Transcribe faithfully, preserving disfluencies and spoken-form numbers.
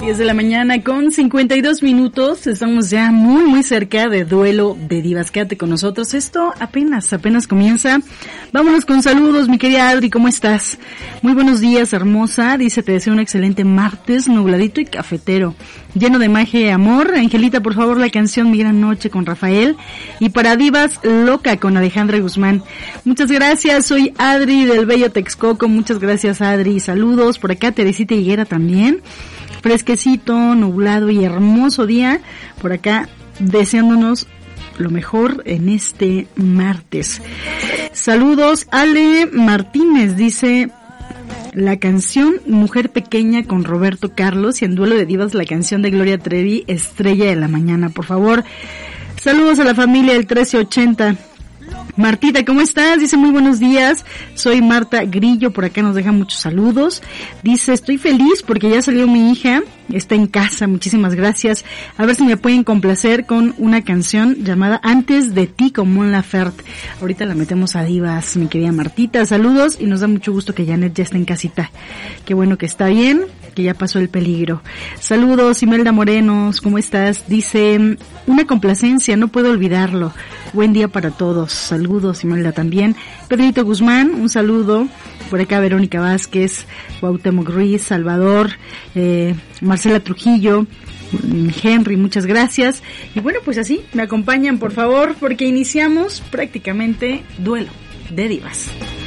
diez de la mañana con cincuenta y dos minutos. Estamos ya muy, muy cerca de Duelo de Divas. Quédate con nosotros. Esto apenas, apenas comienza. Vámonos con saludos, mi querida Adri. ¿Cómo estás? Muy buenos días, hermosa. Dice, te deseo un excelente martes, nubladito y cafetero, lleno de magia y amor. Angelita, por favor, la canción Mi Gran Noche con Rafael. Y para Divas, Loca con Alejandra Guzmán. Muchas gracias. Soy Adri del Bello Texcoco. Muchas gracias, Adri. Saludos. Por acá, Teresita Higuera también. Fresquecito, nublado y hermoso día. Por acá, deseándonos lo mejor en este martes. Saludos. Ale Martínez dice, la canción Mujer Pequeña con Roberto Carlos, y en Duelo de Divas la canción de Gloria Trevi, Estrella de la Mañana, por favor. Saludos a la familia del trece ochenta. Martita, ¿cómo estás? Dice, muy buenos días, soy Marta Grillo, por acá nos deja muchos saludos. Dice, estoy feliz porque ya salió mi hija, está en casa, muchísimas gracias. A ver si me pueden complacer con una canción llamada Antes de ti con Mon Laferte. Ahorita la metemos a Divas, mi querida Martita. Saludos, y nos da mucho gusto que Janet ya esté en casita. Qué bueno que está bien, que ya pasó el peligro. Saludos, Imelda Morenos, ¿cómo estás? Dice, una complacencia, no puedo olvidarlo. Buen día para todos. Saludos, Imelda también. Pedrito Guzmán, un saludo. Por acá Verónica Vázquez, Cuauhtémoc Ruiz, Salvador, eh, Marcela Trujillo, Henry, muchas gracias. Y bueno, pues así, me acompañan por favor, porque iniciamos prácticamente Duelo de Divas.